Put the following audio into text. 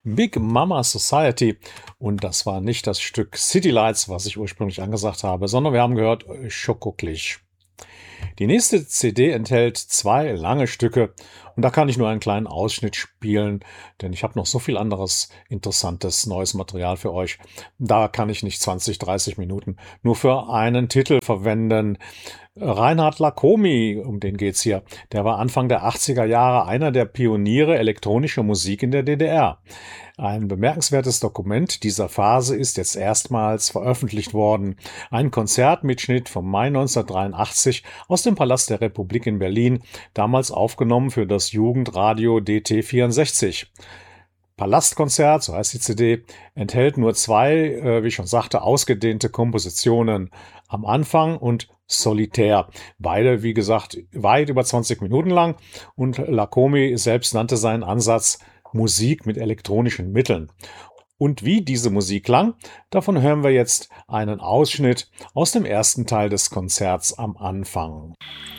Big Mama Society. Und das war nicht das Stück City Lights, was ich ursprünglich angesagt habe, sondern wir haben gehört Schokoklich. Die nächste CD enthält 2 lange Stücke und da kann ich nur einen kleinen Ausschnitt spielen, denn ich habe noch so viel anderes interessantes neues Material für euch. Da kann ich nicht 20, 30 Minuten nur für einen Titel verwenden. Reinhard Lacomi, um den geht's hier, der war Anfang der 80er Jahre einer der Pioniere elektronischer Musik in der DDR. Ein bemerkenswertes Dokument dieser Phase ist jetzt erstmals veröffentlicht worden. Ein Konzertmitschnitt vom Mai 1983 aus dem Palast der Republik in Berlin, damals aufgenommen für das Jugendradio DT64. Palastkonzert, so heißt die CD, enthält nur 2, wie ich schon sagte, ausgedehnte Kompositionen. Am Anfang und Solitär. Beide, wie gesagt, weit über 20 Minuten lang und Lacomi selbst nannte seinen Ansatz Musik mit elektronischen Mitteln. Und wie diese Musik klang, davon hören wir jetzt einen Ausschnitt aus dem ersten Teil des Konzerts am Anfang.